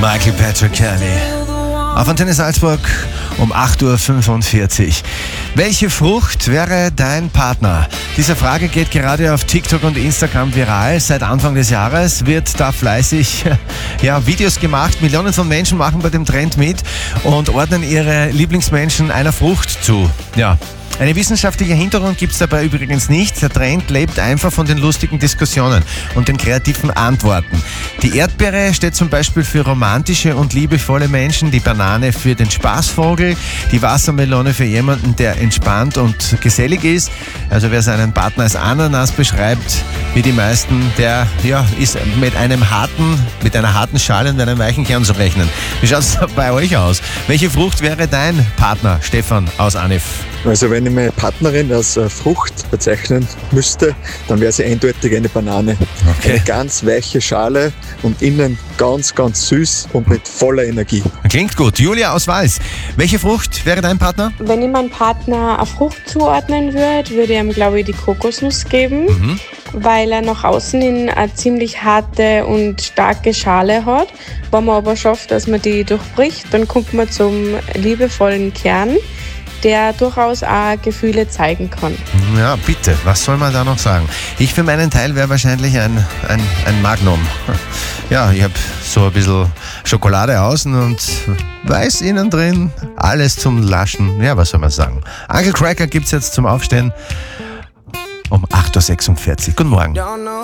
Michael Patrick Kelly. Auf Antenne Salzburg um 8.45 Uhr. Welche Frucht wäre dein Partner? Diese Frage geht gerade auf TikTok und Instagram viral. Seit Anfang des Jahres wird da fleißig Videos gemacht. Millionen von Menschen machen bei dem Trend mit und ordnen ihre Lieblingsmenschen einer Frucht zu. Ja. Eine wissenschaftliche Hintergrund gibt es dabei übrigens nicht. Der Trend lebt einfach von den lustigen Diskussionen und den kreativen Antworten. Die Erdbeere steht zum Beispiel für romantische und liebevolle Menschen, die Banane für den Spaßvogel, die Wassermelone für jemanden, der entspannt und gesellig ist. Also wer seinen Partner als Ananas beschreibt, wie die meisten, der ist mit einer harten Schale und einem weichen Kern zu rechnen. Wie schaut es bei euch aus? Welche Frucht wäre dein Partner, Stefan aus Anif? Also wenn ich meine Partnerin als Frucht bezeichnen müsste, dann wäre sie eindeutig eine Banane. Okay. Eine ganz weiche Schale und innen ganz, ganz süß und mit voller Energie. Klingt gut. Julia aus Wals. Welche Frucht wäre dein Partner? Wenn ich meinem Partner eine Frucht zuordnen würde, würde ich ihm, glaube ich, die Kokosnuss geben, weil er nach außen hin eine ziemlich harte und starke Schale hat. Wenn man aber schafft, dass man die durchbricht, dann kommt man zum liebevollen Kern, der durchaus auch Gefühle zeigen kann. Ja, bitte, was soll man da noch sagen? Ich für meinen Teil wäre wahrscheinlich ein Magnum. Ja, ich habe so ein bisschen Schokolade außen und weiß innen drin, alles zum Laschen. Ja, was soll man sagen? Uncle Cracker gibt's jetzt zum Aufstehen um 8.46 Uhr. Guten Morgen.